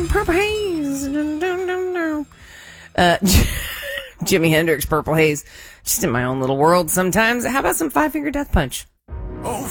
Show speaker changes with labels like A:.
A: Purple Haze. Jimi Hendrix, Purple Haze. Just in my own little world sometimes. How about some Five Finger Death Punch?